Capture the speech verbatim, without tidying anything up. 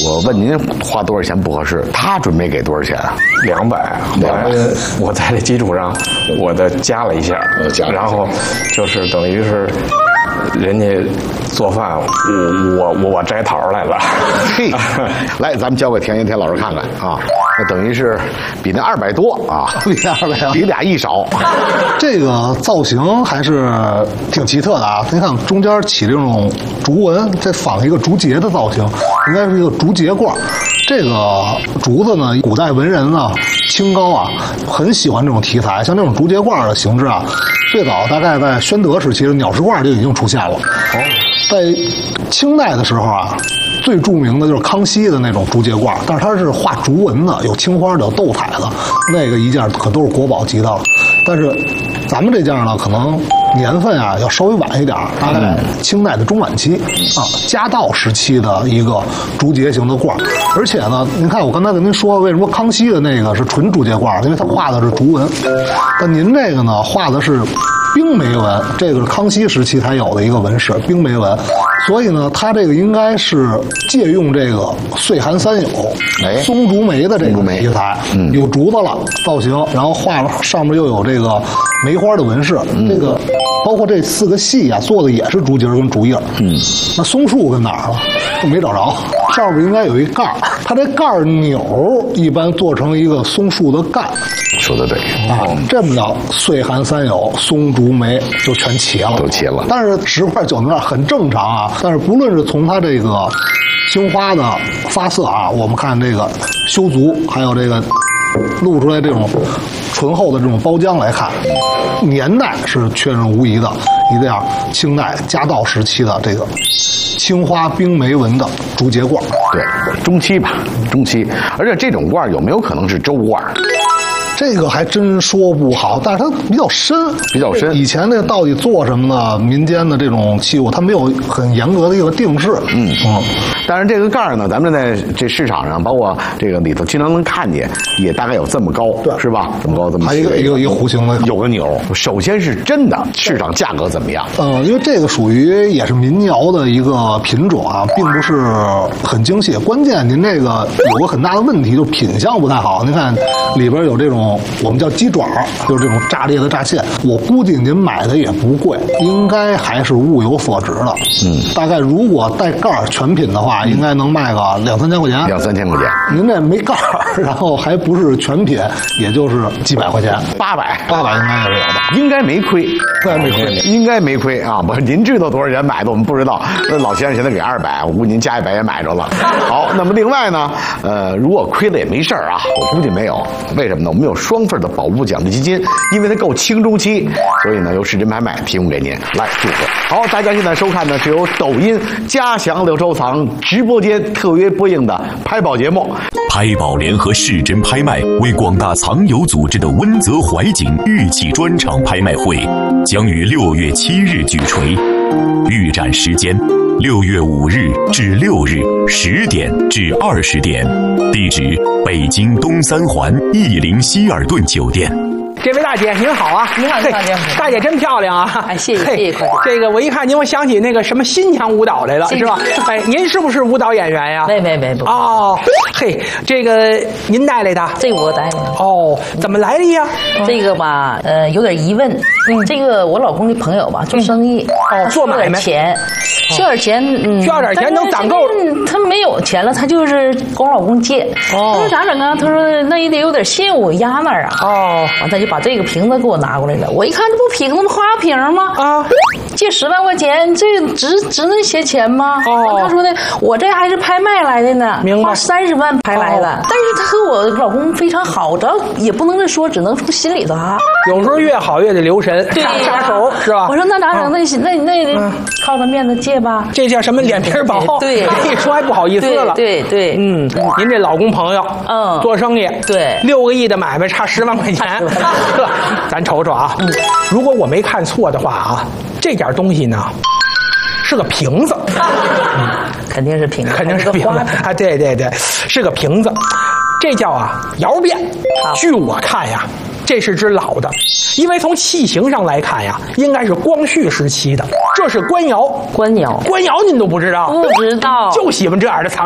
我问您花多少钱不合适，他准备给多少钱啊？ 两百，我我在这基础上，我的加了一下，然后就是等于是人家做饭，我我我我摘桃来了。 嘿，来，咱们交给田爷田老师看看啊，那等于是比那二百多啊， 比那二百比俩亿少。 这个造型还是挺奇特的啊！您看中间起这种竹纹，这仿一个竹节的造型，应该是一个竹节罐。这个竹子呢，古代文人呢，清高啊，很喜欢这种题材，像这种竹节罐的形制啊，最早大概在宣德时期的鸟食罐就已经出现了。哦，在清代的时候啊，最著名的就是康熙的那种竹节罐，但是它是画竹纹的，有青花的，有斗彩的，那个一件可都是国宝级的了。但是咱们这件呢，可能年份啊要稍微晚一点，大概清代的中晚期啊，嘉道时期的一个竹节型的罐。而且呢，您看我刚才跟您说，为什么康熙的那个是纯竹节罐，因为它画的是竹纹，但您这个呢画的是冰梅纹，这个是康熙时期才有的一个纹饰，冰梅纹。所以呢，它这个应该是借用这个岁寒三友、哎、松竹梅的这个题材，嗯，有竹子了造型，然后画了上面又有这个梅花的纹饰，嗯、这个包括这四个系啊做的也是竹节跟竹叶，嗯，那松树跟哪儿了？都没找着，上面应该有一盖儿，它这盖儿钮一般做成一个松树的干。 说的对啊，这么着，岁寒三友、松竹梅就全齐了， 都齐了。 但是十块九毛二很正常啊。但是不论是从它这个青花的发色啊，我们看这个修足，还有这个露出来这种醇厚的这种包浆来看，年代是确认无疑的，一定要清代嘉道时期的这个青花冰梅纹的竹节罐。 对，中期吧，中期。而且这种罐有没有可能是周罐？ 这个还真说不好，但是它比较深， 比较深。 以前那到底做什么呢？民间的这种器物，它没有很严格的一个定式。嗯嗯。 但是这个盖儿呢，咱们在这市场上，包括这个里头，经常能看见，也大概有这么高，是吧？这么高，这么。 还有一个一个一个弧形的， 有个钮。首先是真的，市场价格怎么样？ 嗯，因为这个属于也是民窑的一个品种啊，并不是很精细。关键您这个有个很大的问题，就是品相不太好。您看里边有这种。我们叫鸡爪，就是这种炸裂的炸馅。我估计您买的也不贵，应该还是物有所值的。嗯，大概如果带盖儿全品的话，应该能卖个两三千块钱。 两三千块钱， 您这没盖儿，然后还不是全品，也就是几百块钱， 八百， 八百应该也是有的， 应该没亏， 应该没亏， 应该没亏啊！不，您知道多少钱买的，我们不知道。那老先生现在给二百，我估计您加一百也买着了。好，那么另外呢，呃，如果亏了也没事儿啊，我估计没有。为什么呢？我们有双份的保物奖励基金，因为它够清中期，所以呢由市真拍卖提供给您来祝贺。好，大家现在收看的是由抖音嘉祥六收藏直播间特约播映的拍宝节目。 拍宝联合市真拍卖为广大藏友组织的温泽怀景玉器专场拍卖会将于六月七日举锤，预展时间六月五日至六日十点至二十点，地址北京东三环逸林希尔顿酒店。 这位大姐您好啊！ 您好，大姐， 大姐真漂亮啊！ 哎，谢谢谢谢，快点。 这个我一看您，我想起那个什么新疆舞蹈来了，是吧？哎，您是不是舞蹈演员呀？ 没没没不。 哦，嘿，这个您带来的？ 这我带的。 哦，怎么来的呀？ 这个吧，呃，有点疑问。嗯，这个我老公的朋友吧，做生意， 哦，做买卖， 钱，需要点钱，嗯， 需要点钱能攒够。 他没有钱了，他就是跟我老公借。哦，他说咋整啊？他说那也得有点信物压那儿啊。哦，完他就把这个瓶子给我拿过来了。我一看，这不瓶子吗？花瓶吗？啊，借十万块钱，这值值那些钱吗？哦，他说的，我这还是拍卖来的呢， 明白？ 花三十万拍来的。但是他和我老公非常好，这也不能这说，只能从心里头啊。 有时候越好越得留神。 对， 杀手是吧？ 我说那咋整？那那那靠着面子借吧。 这叫什么脸皮薄？ 对， 一说还不好意思了。 对对， 嗯，您这老公朋友，嗯，做生意， 对， 六个亿的买卖差十万块钱，呵，咱瞅瞅啊。如果我没看错的话啊，这件东西呢是个瓶子， 肯定是瓶子， 肯定是瓶子啊！对对对，是个瓶子，这叫啊窑变。据我看呀，这是只老的。因为从器型上来看呀，应该是光绪时期的，这是官窑。 官窑， 官窑您都不知道？ 不知道， 就喜欢这样的藏。